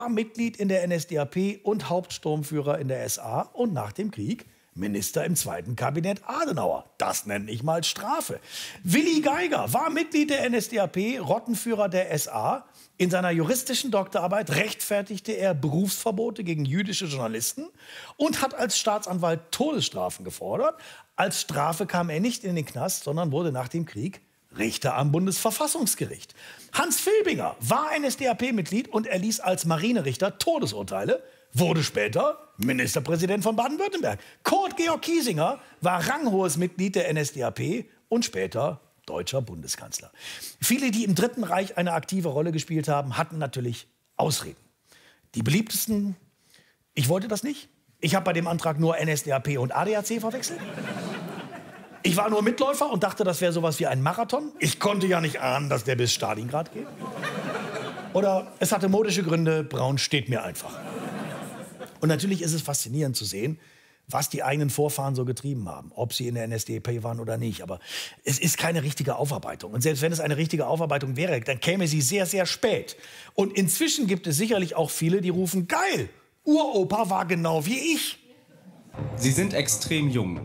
war Mitglied in der NSDAP und Hauptsturmführer in der SA und nach dem Krieg Minister im zweiten Kabinett Adenauer. Das nenne ich mal Strafe. Willi Geiger war Mitglied der NSDAP, Rottenführer der SA. In seiner juristischen Doktorarbeit rechtfertigte er Berufsverbote gegen jüdische Journalisten und hat als Staatsanwalt Todesstrafen gefordert. Als Strafe kam er nicht in den Knast, sondern wurde nach dem Krieg Richter am Bundesverfassungsgericht. Hans Filbinger war NSDAP-Mitglied und erließ als Marinerichter Todesurteile, wurde später Ministerpräsident von Baden-Württemberg. Kurt Georg Kiesinger war ranghohes Mitglied der NSDAP und später deutscher Bundeskanzler. Viele, die im Dritten Reich eine aktive Rolle gespielt haben, hatten natürlich Ausreden. Die beliebtesten: Ich wollte das nicht. Ich habe bei dem Antrag nur NSDAP und ADAC verwechselt. Ich war nur Mitläufer und dachte, das wäre sowas wie ein Marathon. Ich konnte ja nicht ahnen, dass der bis Stalingrad geht. Oder es hatte modische Gründe, braun steht mir einfach. Und natürlich ist es faszinierend zu sehen, was die eigenen Vorfahren so getrieben haben, ob sie in der NSDAP waren oder nicht. Aber es ist keine richtige Aufarbeitung. Und selbst wenn es eine richtige Aufarbeitung wäre, dann käme sie sehr, sehr spät. Und inzwischen gibt es sicherlich auch viele, die rufen: Geil, Uropa war genau wie ich. Sie sind extrem jung.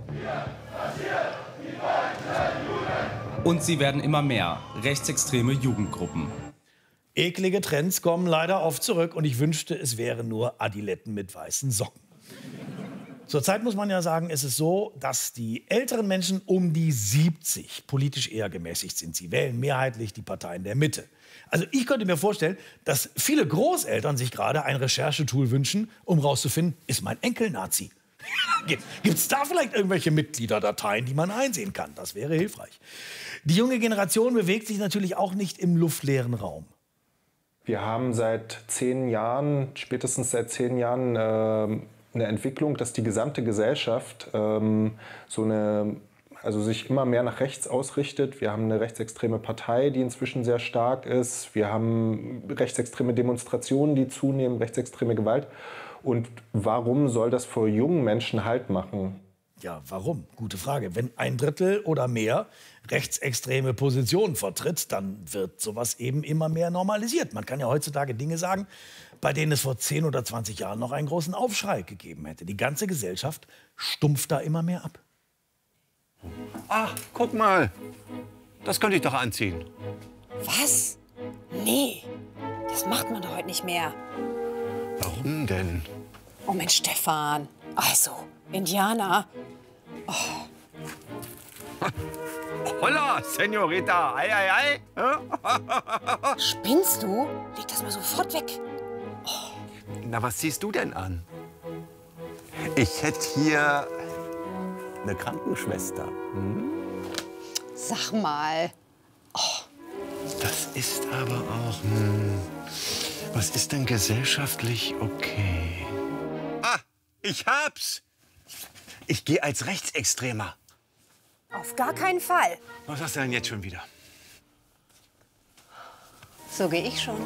Und sie werden immer mehr rechtsextreme Jugendgruppen. Eklige Trends kommen leider oft zurück und ich wünschte, es wären nur Adiletten mit weißen Socken. Zurzeit muss man ja sagen, ist es so, dass die älteren Menschen um die 70 politisch eher gemäßigt sind. Sie wählen mehrheitlich die Parteien der Mitte. Also ich könnte mir vorstellen, dass viele Großeltern sich gerade ein Recherchetool wünschen, um rauszufinden, ist mein Enkel Nazi? Gibt es da vielleicht irgendwelche Mitgliederdateien, die man einsehen kann? Das wäre hilfreich. Die junge Generation bewegt sich natürlich auch nicht im luftleeren Raum. Wir haben seit 10 Jahren, spätestens seit 10 Jahren, eine Entwicklung, dass die gesamte Gesellschaft sich immer mehr nach rechts ausrichtet. Wir haben eine rechtsextreme Partei, die inzwischen sehr stark ist. Wir haben rechtsextreme Demonstrationen, die zunehmen, rechtsextreme Gewalt. Und warum soll das vor jungen Menschen Halt machen? Ja, warum? Gute Frage. Wenn ein Drittel oder mehr rechtsextreme Positionen vertritt, dann wird sowas eben immer mehr normalisiert. Man kann ja heutzutage Dinge sagen, bei denen es vor 10 oder 20 Jahren noch einen großen Aufschrei gegeben hätte. Die ganze Gesellschaft stumpft da immer mehr ab. Ach, guck mal. Das könnte ich doch anziehen. Was? Nee, das macht man doch heute nicht mehr. Warum denn? Oh Mensch, Stefan. Also, Indianer. Oh. Holla, Senorita. Ei, ei, ei. Spinnst du? Leg das mal sofort weg. Na, was ziehst du denn an? Ich hätte hier eine Krankenschwester. Sag mal. Das ist aber auch... Was ist denn gesellschaftlich okay? Ah, ich hab's! Ich gehe als Rechtsextremer. Auf gar keinen Fall. Was hast du denn jetzt schon wieder? So gehe ich schon.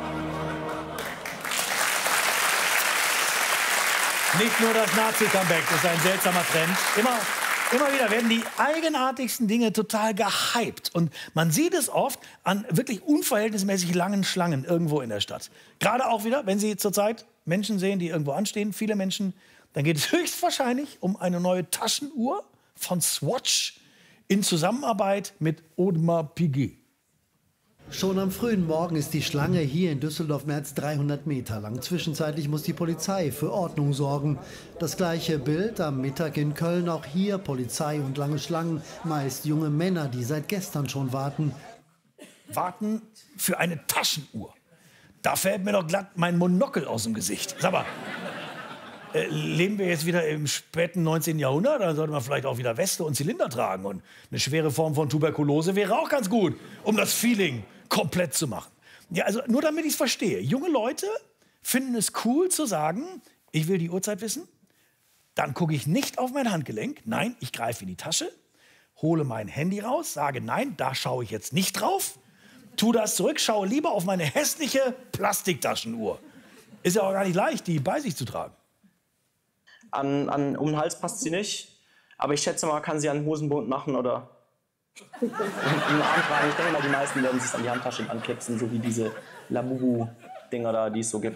Nicht nur das Nazi-Comeback ist ein seltsamer Trend. Immer wieder werden die eigenartigsten Dinge total gehypt. Und man sieht es oft an wirklich unverhältnismäßig langen Schlangen irgendwo in der Stadt. Gerade auch wieder, wenn Sie zurzeit Menschen sehen, die irgendwo anstehen, viele Menschen, dann geht es höchstwahrscheinlich um eine neue Taschenuhr von Swatch in Zusammenarbeit mit Audemars Piguet. Schon am frühen Morgen ist die Schlange hier in Düsseldorf mehr als 300 Meter lang. Zwischenzeitlich muss die Polizei für Ordnung sorgen. Das gleiche Bild am Mittag in Köln. Auch hier Polizei und lange Schlangen. Meist junge Männer, die seit gestern schon warten. Warten für eine Taschenuhr. Da fällt mir doch glatt mein Monokel aus dem Gesicht. Sag mal, leben wir jetzt wieder im späten 19. Jahrhundert? Dann sollte man vielleicht auch wieder Weste und Zylinder tragen. Und eine schwere Form von Tuberkulose wäre auch ganz gut, um das Feeling komplett zu machen. Ja, also nur damit ich es verstehe. Junge Leute finden es cool zu sagen, ich will die Uhrzeit wissen. Dann gucke ich nicht auf mein Handgelenk. Nein, ich greife in die Tasche, hole mein Handy raus, sage nein, da schaue ich jetzt nicht drauf. Tu das zurück, schaue lieber auf meine hässliche Plastiktaschenuhr. Ist ja auch gar nicht leicht, die bei sich zu tragen. Um den Hals passt sie nicht. Aber ich schätze mal, kann sie an den Hosenbund machen oder im Arm tragen. Ich denke mal, die meisten werden sich an die Handtasche anklipsen, so wie diese Labubu-Dinger da, die es so gibt.